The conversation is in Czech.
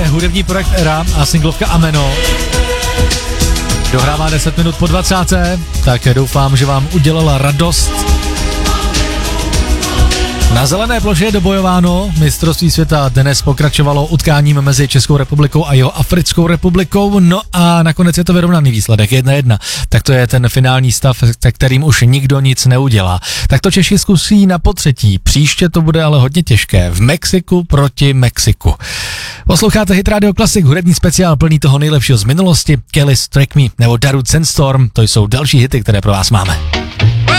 hudební projekt Era a singlovka Ameno. Dohrává 10 minut po 20. Tak doufám, že vám udělala radost. Na zelené ploše je dobojováno, mistrovství světa dnes pokračovalo utkáním mezi Českou republikou a Jihoafrickou republikou, no a nakonec je to vyrovnaný výsledek 1-1, tak to je ten finální stav, se kterým už nikdo nic neudělá. Tak to Češi zkusí na potřetí, příště to bude ale hodně těžké, v Mexiku proti Mexiku. Posloucháte Hit Radio Classic, hudební speciál plný toho nejlepšího z minulosti, Kelly's Track Me nebo Darude Sandstorm, to jsou další hity, které pro vás máme.